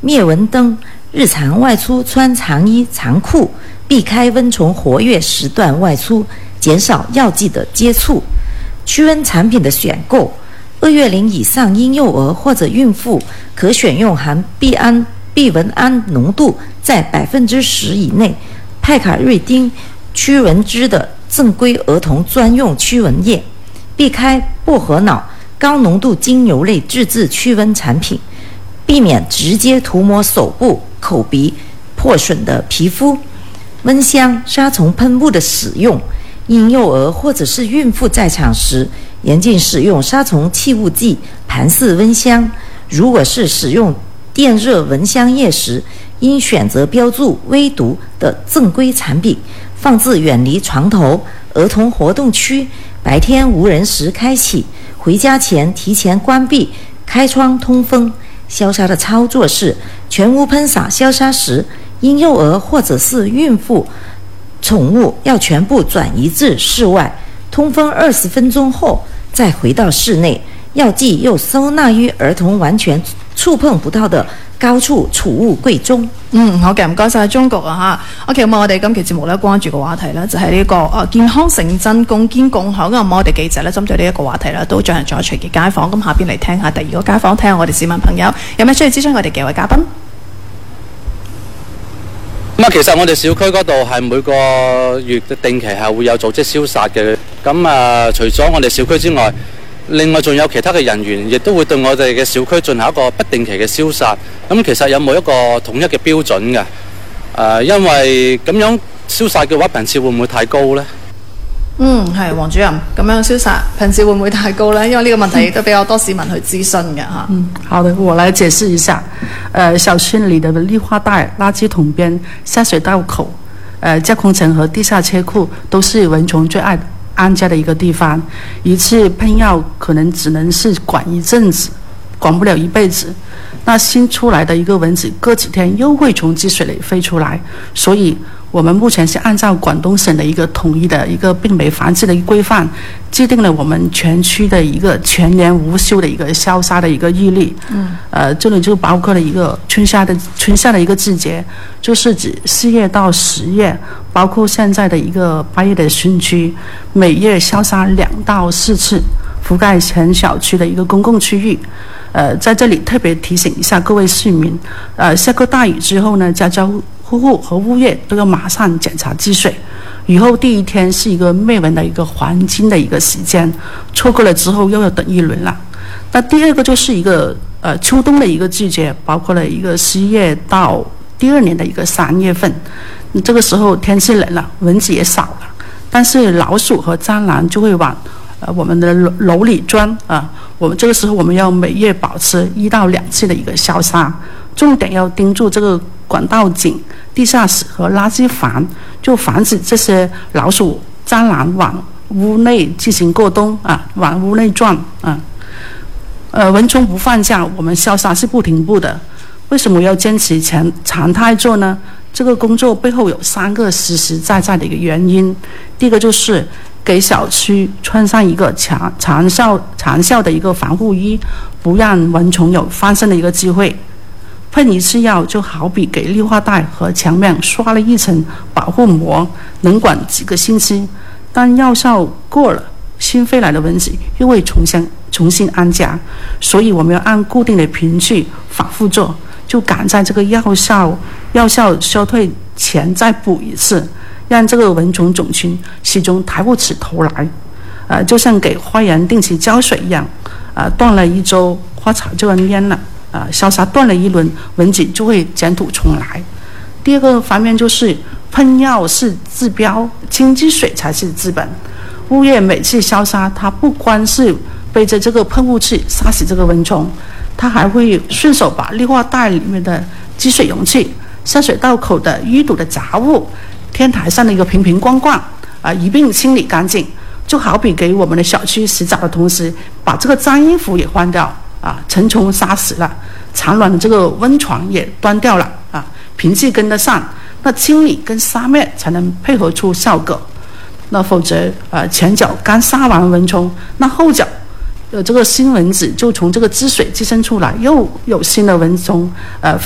灭蚊灯，日常外出穿长衣长裤，避开蚊虫活跃时段外出，减少药剂的接触。驱蚊产品的选购，2月龄以上婴幼儿或者孕妇可选用含避蚊胺浓度在10%以内、派卡瑞丁驱蚊汁的正规儿童专用驱蚊液，避开薄荷脑高浓度精油类自制驱蚊产品，避免直接涂抹手部、口鼻破损的皮肤。蚊香、杀虫喷雾的使用，婴幼儿或者是孕妇在场时，严禁使用杀虫气雾剂盘式蚊香。如果是使用电热蚊香液时，应选择标注微毒的正规产品，放置远离床头、儿童活动区，白天无人时开启，回家前提前关闭，开窗通风。消杀的操作是：全屋喷洒消杀时，婴幼儿或者是孕妇宠物要全部转移至室外，通风20分钟后再回到室内。藥劑又收納於兒童完全觸碰不到的高處儲物櫃中。 好嘅，唔該晒鐘局啊嚇。OK，咁我哋今期節目咧關注嘅話題咧就係呢個健康成真共建共享咁我哋記者咧針對呢一個話題咧都進行咗隨機街訪。咁下邊嚟聽下第二個街訪，聽下我哋市民朋友有咩需要諮詢我哋幾位嘉賓。 其實我哋小區嗰度係每個月定期係會有組織消殺嘅。咁除咗我哋小區之外，另外仲有其他嘅人員，亦都會對我哋嘅小區進行一個不定期嘅消殺。咁其實有冇一個統一嘅標準嘅？因為咁樣消殺嘅話，頻次會唔會太高呢？ 係黃主任，咁樣消殺頻次會唔會太高呢？因為呢個問題亦都比較多市民去諮詢嘅嚇。 好的，我來解釋一下。小區裡的綠化帶、垃圾桶邊、下水道口、架空層和地下車庫都是蚊蟲最愛安家的一個地方，一次噴藥可能只能是管一陣子，管不了一輩子。那新出來的一個蚊子，過幾天又會從積水裡飛出來，所以我們目前是按照廣東省的一個統一的一個病媒防治的一個規範，制定了我們全區的一個全年無休的一個消殺的一個日曆。這裡就包括了一個春夏的一個季節，就是指4月到10月，包括現在的一個8月的汛期，每月消殺2到4次，覆蓋全小區的一個公共區域。在這裡特別提醒一下各位市民，下個大雨之後呢，家家戶戶和物業都要馬上檢查積水。雨後第一天是一個滅蚊的一個黃金的一個時間，錯過了之後又要等一輪了。那第二個就是一個秋冬的一個季節，包括了一個11月到第2年的一個3月份，這個時候天氣冷了，蚊子也少了，但是老鼠和蟑螂就會往我們的樓裡鑽啊。我們這個時候我們要每月保持1到2次的一個消殺，重點要盯住這個管道井、地下室和垃圾房，就防止這些老鼠、蟑螂往屋內進行過冬啊，往屋內鑽啊。蚊蟲不放假，我們消殺是不停步的。為什麼要堅持常態做呢？這個工作背後有3個實實在在的一個原因。第一個就是給小區穿上一個長效的一個防護衣，不讓蚊蟲有翻身的一個機會。噴一次藥就好比給綠化帶和牆面刷了一層保護膜，能管幾個星期。但藥效過了，新飛來的蚊子又會重新安家，所以我們要按固定的頻率反覆做，就趕在這個藥效消退前再補一次，讓這個蚊蟲種群始終抬不起頭來。就像給花園定期澆水一樣，斷了一周，花草就要蔫了。消殺斷了一輪，蚊子就會捲土重來。第二個方面就是噴藥是治標，清積水才是治本。物業每次消殺，它不光是背着這個噴霧器殺死這個蚊蟲，它還會順手把綠化帶裡面的積水容器、下水道口的淤堵的雜物、天台上的一個瓶瓶罐罐一併清理乾淨。就好比給我們的小區洗澡的同時，把這個髒衣服也換掉。成蟲殺死了，產卵的這個蚊床也斷掉了頻次跟得上，那清理跟殺滅才能配合出效果。那否則前腳剛殺完蚊蟲，那後腳這個新蚊子就從這個積水滋生出來，又有新的蚊蟲